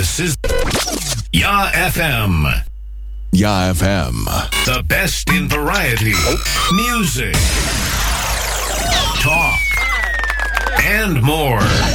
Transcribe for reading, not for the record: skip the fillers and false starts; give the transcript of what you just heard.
This is Ya FM. Ya FM. The best in variety, music, talk, and more.